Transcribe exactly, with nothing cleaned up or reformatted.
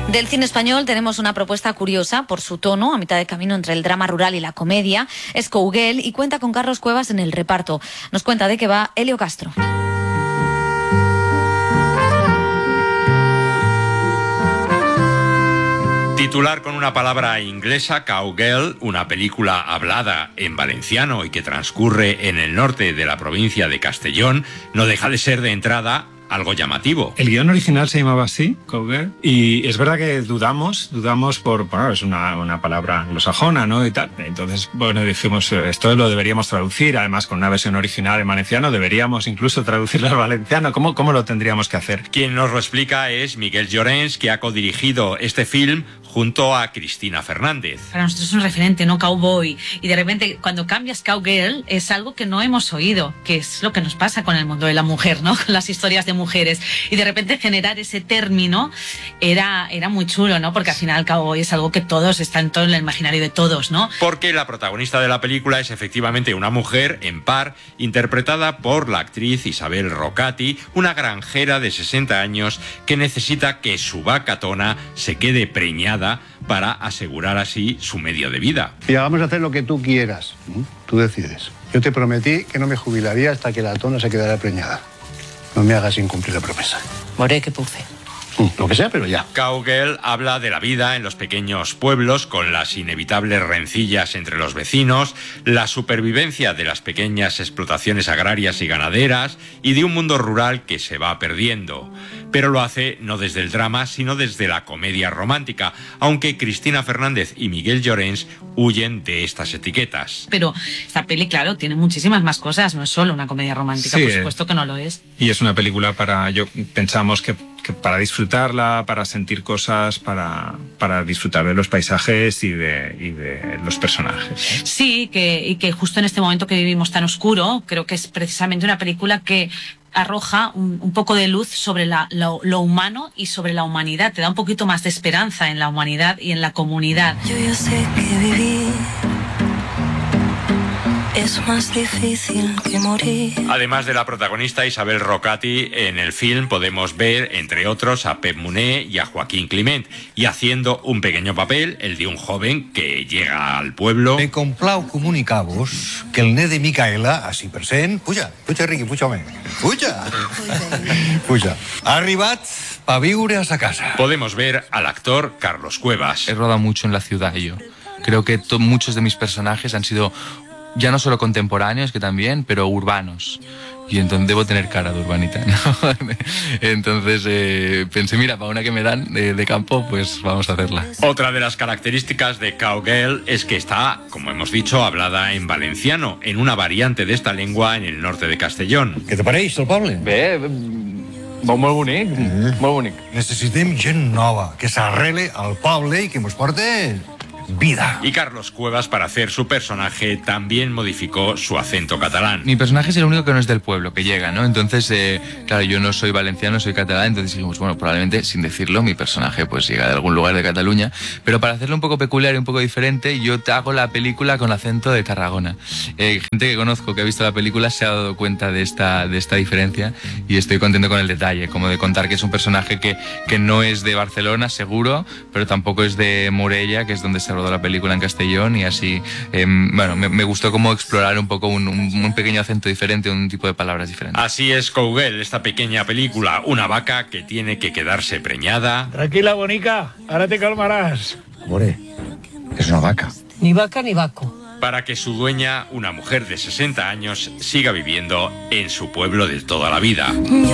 Del cine español tenemos una propuesta curiosa por su tono, a mitad de camino entre el drama rural y la comedia. Es Cowgirl y cuenta con Carlos Cuevas en el reparto. Nos cuenta de qué va Elio Castro. Titular con una palabra inglesa, Cowgirl, una película hablada en valenciano y que transcurre en el norte de la provincia de Castellón, no deja de ser de entrada algo llamativo. El guión original se llamaba así, Cowgirl, y es verdad que dudamos, dudamos por, bueno, es una, una palabra anglosajona, ¿no? Y tal. Entonces, bueno, dijimos, esto lo deberíamos traducir, además con una versión original en valenciano, deberíamos incluso traducirlo al valenciano. ¿Cómo, cómo lo tendríamos que hacer? Quien nos lo explica es Miguel Llorens, que ha codirigido este film junto a Cristina Fernández. Para nosotros es un referente, no cowboy. Y de repente, cuando cambias cowgirl, es algo que no hemos oído, que es lo que nos pasa con el mundo de la mujer, ¿no? Con las historias de mujeres. Y de repente generar ese término era, era muy chulo, ¿no? Porque al final cowboy es algo que todos, está en todo el imaginario de todos, ¿no? Porque la protagonista de la película es efectivamente una mujer en par, interpretada por la actriz Isabel Rocati, una granjera de sesenta años que necesita que su vaca tona se quede preñada para asegurar así su medio de vida. Mira, vamos a hacer lo que tú quieras. Tú decides. Yo te prometí que no me jubilaría hasta que la tona se quedara preñada. No me hagas incumplir la promesa. Moré que puce. Lo que sea, pero ya. Cowgirl habla de la vida en los pequeños pueblos, con las inevitables rencillas entre los vecinos, la supervivencia de las pequeñas explotaciones agrarias y ganaderas y de un mundo rural que se va perdiendo. Pero lo hace no desde el drama, sino desde la comedia romántica, aunque Cristina Fernández y Miguel Llorens huyen de estas etiquetas. Pero esta peli, claro, tiene muchísimas más cosas, no es solo una comedia romántica, Sí, por supuesto que no lo es. Y es una película para, yo pensamos que, que para disfrutarla, para sentir cosas, para, para disfrutar de los paisajes y de, y de los personajes. Sí, que, y que justo en este momento que vivimos tan oscuro, creo que es precisamente una película que arroja un, un poco de luz sobre la, lo, lo humano y sobre la humanidad. Te da un poquito más de esperanza en la humanidad y en la comunidad. Yo ya sé que vivir es más difícil que morir. Además de la protagonista Isabel Rocati, en el film podemos ver, entre otros, a Pep Muné y a Joaquín Climent, y haciendo un pequeño papel, el de un joven que llega al pueblo. Me complau comunicar-vos que el net de Micaela, així per cent, puja, puja, Riqui, puja, home, puja, puja, ha arribat pa viure a sa casa. Podemos ver al actor Carlos Cuevas. He rodado mucho en la ciudad yo. Creo que muchos de mis personajes han sido ya no solo contemporáneos, que también, pero urbanos. Y entonces debo tener cara de urbanita, ¿no? Entonces eh, pensé, mira, para una que me dan de, de campo, pues vamos a hacerla. Otra de las características de Cowgirl es que está, como hemos dicho, hablada en valenciano, en una variante de esta lengua en el norte de Castellón. Què te pareix, el poble? Bé, va molt bonic, eh? molt bonic. Necessitem gent nova, que s'arrele al poble i que mos porte vida. Y Carlos Cuevas, para hacer su personaje, también modificó su acento catalán. Mi personaje es el único que no es del pueblo, que llega, ¿no? Entonces, eh, claro, yo no soy valenciano, soy catalán, entonces dijimos, bueno, probablemente, sin decirlo, mi personaje pues llega de algún lugar de Cataluña, pero para hacerlo un poco peculiar y un poco diferente, yo te hago la película con acento de Tarragona. Eh, gente que conozco que ha visto la película se ha dado cuenta de esta, de esta diferencia y estoy contento con el detalle, como de contar que es un personaje que, que no es de Barcelona, seguro, pero tampoco es de Morella, que es donde se rodó la película en Castellón, y así, eh, bueno, me, me gustó como explorar un poco un, un, un pequeño acento diferente, un tipo de palabras diferentes. Así es Cowgirl, esta pequeña película, una vaca que tiene que quedarse preñada. Tranquila, bonica, ahora te calmarás. More, és una vaca. Ni vaca ni vaco. Para que su dueña, una mujer de sesenta años, siga viviendo en su pueblo de toda la vida.